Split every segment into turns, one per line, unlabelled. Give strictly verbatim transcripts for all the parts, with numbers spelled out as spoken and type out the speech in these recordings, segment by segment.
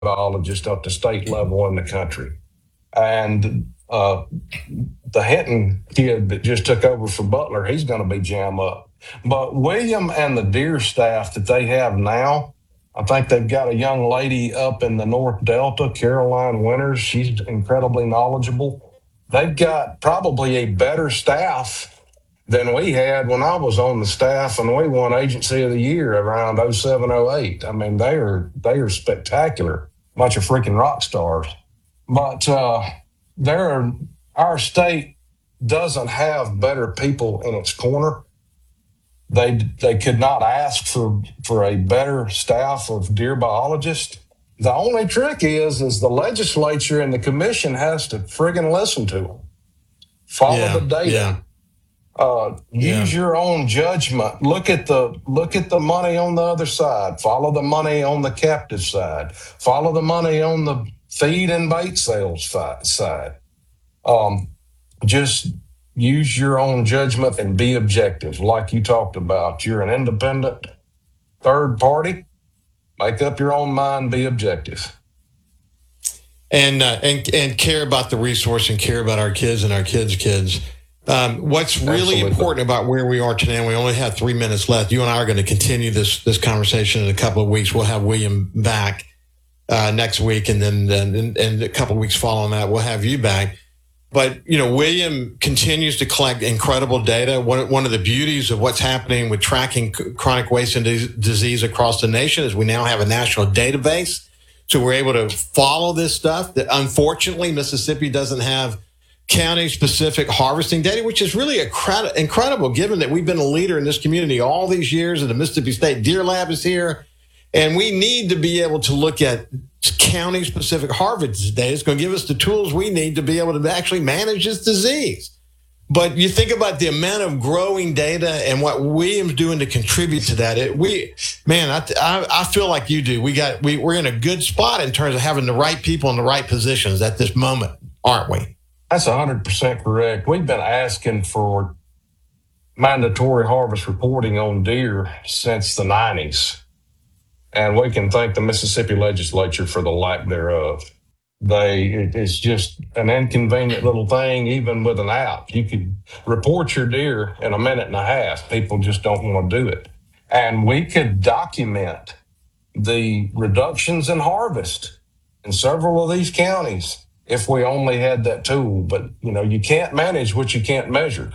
biologist at the state level in the country. And uh, the Hinton kid that just took over for Butler, he's going to be jam up. But William and the Deere staff that they have now, I think they've got a young lady up in the North Delta, Caroline Winters. She's incredibly knowledgeable. They've got probably a better staff than we had when I was on the staff, and we won Agency of the Year around oh seven, oh eight. I mean, they are they are spectacular, bunch of freaking rock stars. But uh, there are, our state doesn't have better people in its corner. They they could not ask for for a better staff of deer biologists. The only trick is is the legislature and the commission has to friggin' listen to them. Follow
yeah,
the data.
Yeah.
Uh, use yeah. your own judgment. Look at the look at the money on the other side. Follow the money on the captive side. Follow the money on the feed and bait sales side. Um, just use your own judgment and be objective, like you talked about. You're an independent third party. Make up your own mind. Be objective.
And uh, and and care about the resource and care about our kids and our kids' kids. Um, what's really Absolutely. important about where we are today, and we only have three minutes left. You and I are going to continue this this conversation in a couple of weeks. We'll have William back uh, next week, and then and, and a couple of weeks following that, we'll have you back. But you know, William continues to collect incredible data. One one of the beauties of what's happening with tracking chronic wasting disease across the nation is we now have a national database, so we're able to follow this stuff. That unfortunately, Mississippi doesn't have county-specific harvesting data, which is really incredi- incredible, given that we've been a leader in this community all these years, and the Mississippi State Deer Lab is here. And we need to be able to look at county-specific harvest data. It's going to give us the tools we need to be able to actually manage this disease. But you think about the amount of growing data and what William's doing to contribute to that. It, we, man, I, I, I feel like you do. We got, we, we're in a good spot in terms of having the right people in the right positions at this moment, aren't we?
That's one hundred percent correct. We've been asking for mandatory harvest reporting on deer since the nineties. And we can thank the Mississippi legislature for the lack thereof. They, it, it's just an inconvenient little thing, even with an app. You could report your deer in a minute and a half. People just don't want to do it. And we could document the reductions in harvest in several of these counties if we only had that tool. But, you know, you can't manage what you can't measure.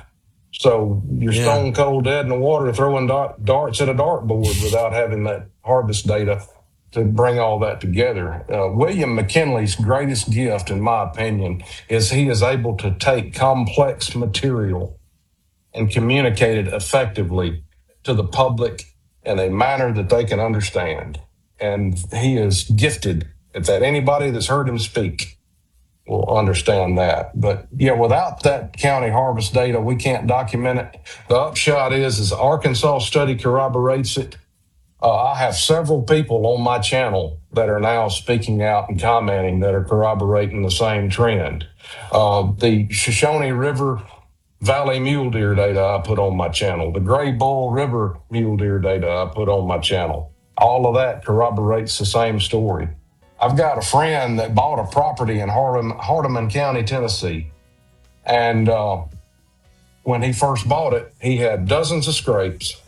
So you're yeah. stone cold dead in the water throwing dart, darts at a dartboard without having that harvest data to bring all that together. Uh, William McKinley's greatest gift, in my opinion, is he is able to take complex material and communicate it effectively to the public in a manner that they can understand. And he is gifted at that. Anybody that's heard him speak will understand that. But yeah, without that county harvest data, we can't document it. The upshot is, is Arkansas study corroborates it. Uh, I have several people on my channel that are now speaking out and commenting that are corroborating the same trend. Uh, the Shoshone River Valley mule deer data I put on my channel, the Gray Bull River mule deer data I put on my channel, all of that corroborates the same story. I've got a friend that bought a property in Hardeman, Hardeman County, Tennessee. And uh, when he first bought it, he had dozens of scrapes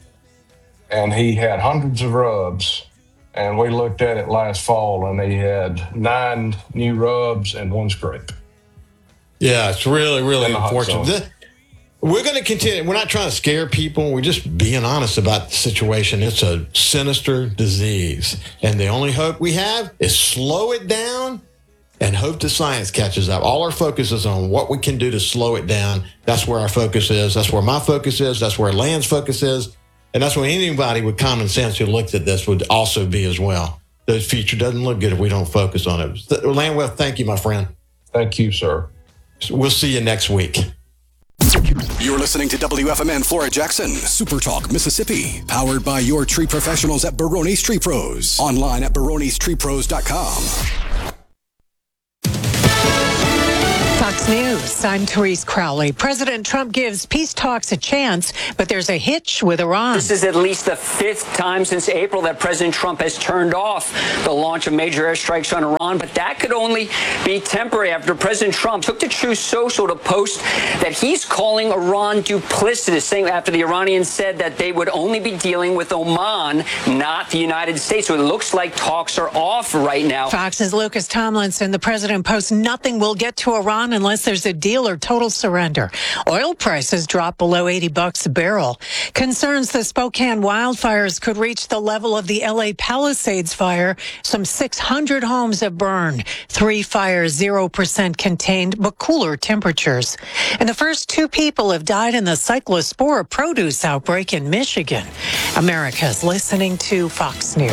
and he had hundreds of rubs. And we looked at it last fall and he had nine new rubs and one scrape.
Yeah, it's really, really unfortunate. We're going to continue. We're not trying to scare people. We're just being honest about the situation. It's a sinister disease. And the only hope we have is slow it down and hope the science catches up. All our focus is on what we can do to slow it down. That's where our focus is. That's where my focus is. That's where Land's focus is. And that's where anybody with common sense who looked at this would also be as well. The future doesn't look good if we don't focus on it. Land, well, thank you, my friend.
Thank you, sir.
We'll see you next week.
You're listening to W F M N Flora Jackson, Super Talk, Mississippi, powered by your tree professionals at Barone's Tree Pros. Online at barones tree pros dot com.
Fox News, I'm Therese Crowley. President Trump gives peace talks a chance, but there's a hitch with Iran.
This is at least the fifth time since April that President Trump has turned off the launch of major airstrikes on Iran, but that could only be temporary after President Trump took to Truth Social to post that he's calling Iran duplicitous, saying after the Iranians said that they would only be dealing with Oman, not the United States. So it looks like talks are off right now.
Fox's Lucas Tomlinson, the president posts nothing will get to Iran unless there's a deal or total surrender. Oil prices dropped below eighty bucks a barrel. Concerns the Spokane wildfires could reach the level of the L A Palisades fire. Some six hundred homes have burned. Three fires, zero percent contained, but cooler temperatures. And the first two people have died in the cyclospora produce outbreak in Michigan. America's listening to Fox News.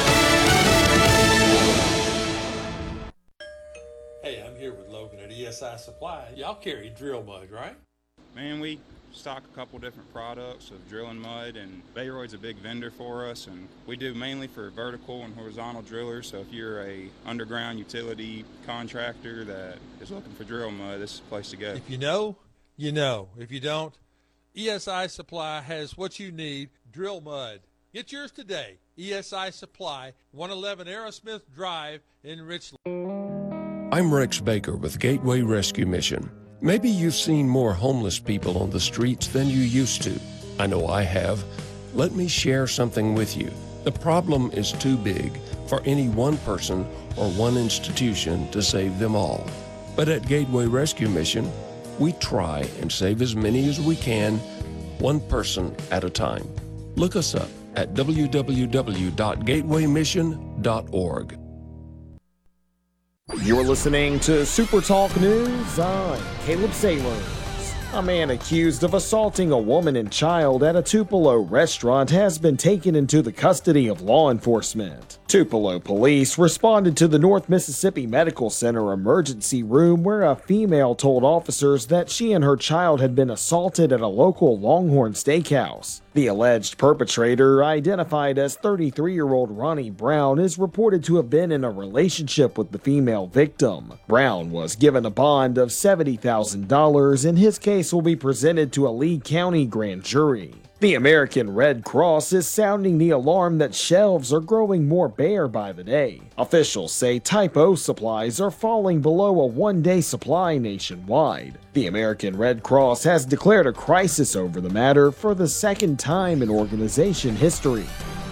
Hey, I'm here with Logan at E S I Supply. Y'all carry drill mud, right?
Man, we stock a couple different products of drilling mud, and Bayroyd's a big vendor for us, and we do mainly for vertical and horizontal drillers. So if you're a underground utility contractor that is looking for drill mud, this is the place to go.
If you know, you know. If you don't, E S I Supply has what you need, drill mud. Get yours today. E S I Supply, one eleven Aerosmith Drive in Richland.
I'm Rex Baker with Gateway Rescue Mission. Maybe you've seen more homeless people on the streets than you used to. I know I have. Let me share something with you. The problem is too big for any one person or one institution to save them all. But at Gateway Rescue Mission, we try and save as many as we can, one person at a time. Look us up at w w w dot gateway mission dot org.
You're listening to Super Talk News. I'm Caleb Sailors. A man accused of assaulting a woman and child at a Tupelo restaurant has been taken into the custody of law enforcement. Tupelo police responded to the North Mississippi Medical Center emergency room where a female told officers that she and her child had been assaulted at a local Longhorn Steakhouse. The alleged perpetrator, identified as thirty-three-year-old Ronnie Brown, is reported to have been in a relationship with the female victim. Brown was given a bond of seventy thousand dollars, and his case will be presented to a Lee County grand jury. The American Red Cross is sounding the alarm that shelves are growing more bare by the day. Officials say Type O supplies are falling below a one-day supply nationwide. The American Red Cross has declared a crisis over the matter for the second time in organization history.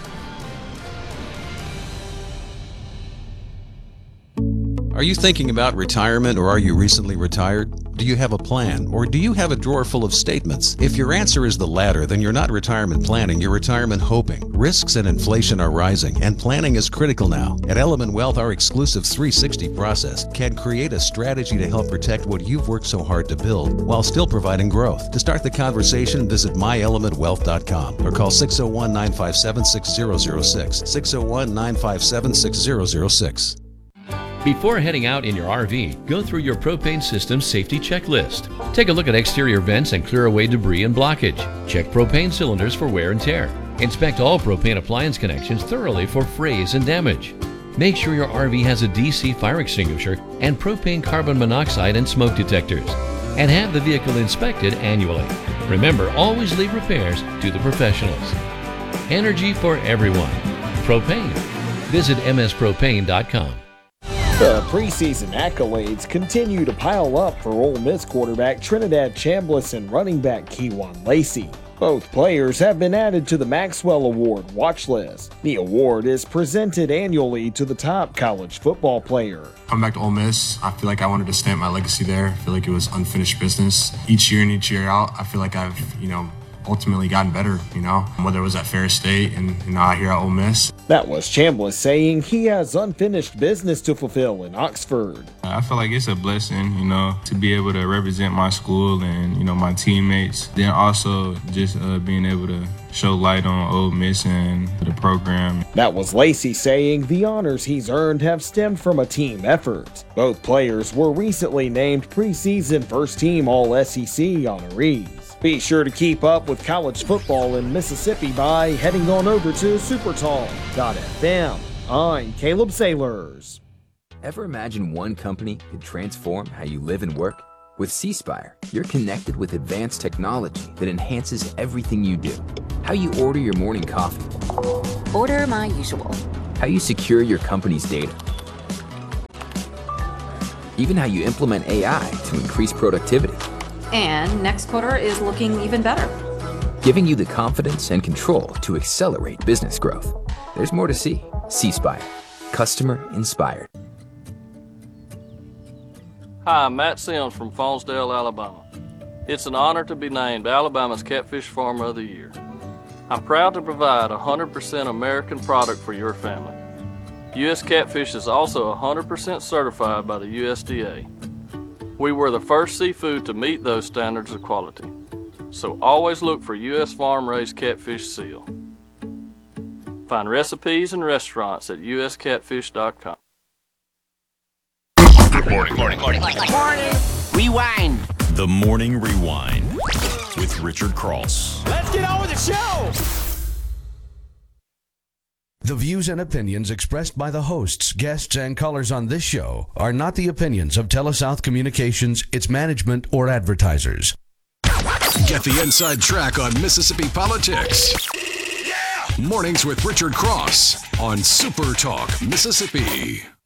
Are you thinking about retirement, or are you recently retired? Do you have a plan, or do you have a drawer full of statements? If your answer is the latter, then you're not retirement planning, you're retirement hoping. Risks and inflation are rising, and planning is critical now. At Element Wealth, our exclusive three sixty process can create a strategy to help protect what you've worked so hard to build while still providing growth. To start the conversation, visit my element wealth dot com or call six oh one, nine five seven, six oh oh six, six oh one, nine five seven, six oh oh six.
Before heading out in your R V, go through your propane system safety checklist. Take a look at exterior vents and clear away debris and blockage. Check propane cylinders for wear and tear. Inspect all propane appliance connections thoroughly for frays and damage. Make sure your R V has a D C fire extinguisher and propane carbon monoxide and smoke detectors. And have the vehicle inspected annually. Remember, always leave repairs to the professionals. Energy for everyone. Propane. Visit m s propane dot com.
The preseason accolades continue to pile up for Ole Miss quarterback Trinidad Chambliss and running back Keywan Lacey. Both players have been added to the Maxwell Award watch list. The award is presented annually to the top college football player.
Coming back to Ole Miss, I feel like I wanted to stamp my legacy there. I feel like it was unfinished business. Each year and each year out, I feel like I've, you know, ultimately gotten better, you know, whether it was at Ferris State and, and now here at Ole Miss.
That was Chambliss saying he has unfinished business to fulfill in Oxford.
I feel like it's a blessing, you know, to be able to represent my school and, you know, my teammates. Then also just uh, being able to show light on Ole Miss and the program.
That was Lacey saying the honors he's earned have stemmed from a team effort. Both players were recently named preseason first team All S E C honorees. Be sure to keep up with college football in Mississippi by heading on over to supertalk dot f m. I'm Caleb Sailors.
Ever imagine one company could transform how you live and work? With C Spire, you're connected with advanced technology that enhances everything you do. How you order your morning coffee.
Order my usual.
How you secure your company's data. Even how you implement A I to increase productivity.
And next quarter is looking even better.
Giving you the confidence and control to accelerate business growth. There's more to see. C Spire. Customer inspired.
Hi, I'm Matt Sims from Faunsdale, Alabama. It's an honor to be named Alabama's Catfish Farmer of the Year. I'm proud to provide a one hundred percent American product for your family. U S Catfish is also one hundred percent certified by the U S D A. We were the first seafood to meet those standards of quality. So always look for U S farm-raised catfish seal. Find recipes and restaurants at U S catfish dot com.
Good morning, morning, morning, morning. Morning. Rewind. The Morning Rewind with Richard Cross.
Let's get on with the show.
The views and opinions expressed by the hosts, guests, and callers on this show are not the opinions of TeleSouth Communications, its management, or advertisers.
Get the inside track on Mississippi politics. Yeah! Mornings with Richard Cross on Super Talk Mississippi.